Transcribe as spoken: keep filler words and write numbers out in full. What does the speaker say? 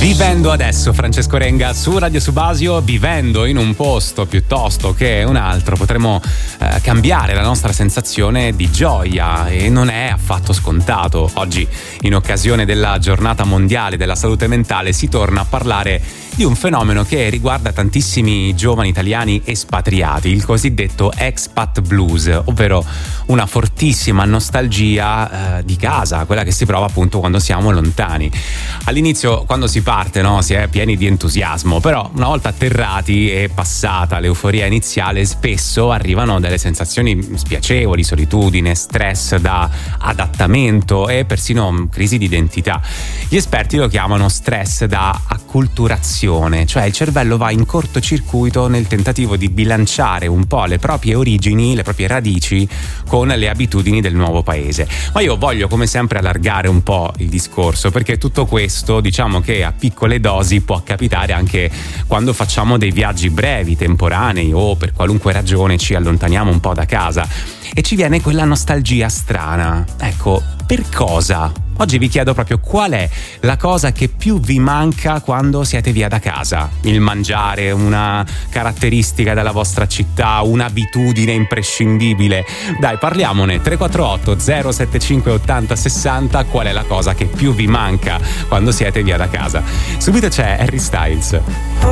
Vivendo adesso, Francesco Renga su Radio Subasio. Vivendo in un posto piuttosto che un altro potremo eh, cambiare la nostra sensazione di gioia, e non è affatto scontato. Oggi, in occasione della giornata mondiale della salute mentale, si torna a parlare di un fenomeno che riguarda tantissimi giovani italiani espatriati, il cosiddetto expat blues, ovvero una fortissima nostalgia eh, di casa, quella che si prova appunto quando siamo lontani. All'inizio, quando si parte, no, si è pieni di entusiasmo, però una volta atterrati e passata l'euforia iniziale, spesso arrivano delle sensazioni spiacevoli, solitudine, stress da adattamento e persino crisi di identità. Gli esperti lo chiamano stress da acculturazione, cioè il cervello va in cortocircuito nel tentativo di bilanciare un po' le proprie origini, le proprie radici con le abitudini del nuovo paese. Ma io voglio come sempre allargare un po' il discorso, perché tutto questo, diciamo che a piccole dosi, può capitare anche quando facciamo dei viaggi brevi, temporanei, o per qualunque ragione ci allontaniamo un po' da casa e ci viene quella nostalgia strana. Ecco, per cosa? Oggi vi chiedo proprio qual è la cosa che più vi manca quando siete via da casa. Il mangiare, una caratteristica della vostra città, un'abitudine imprescindibile. Dai, parliamone. tre quattro otto zero sette cinque ottanta sessanta. Qual è la cosa che più vi manca quando siete via da casa? Subito c'è Harry Styles.